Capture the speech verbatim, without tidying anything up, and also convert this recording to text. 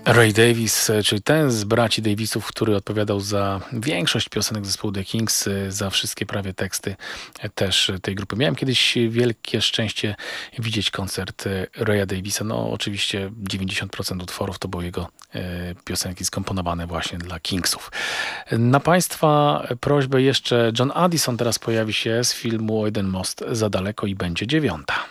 Ray Davies, e, czyli ten z braci Davisów, który odpowiadał za większość piosenek zespołu The Kings, e, za wszystkie prawie teksty e, też tej grupy. Miałem kiedyś wielkie szczęście widzieć koncert e, Raya Davisa. No oczywiście dziewięćdziesiąt procent utworów to były jego e, piosenki skomponowane właśnie dla Kingsów. Na Państwa prośbę jeszcze John Addison teraz pojawi się z filmu O jeden most za daleko i będzie dziewiąta.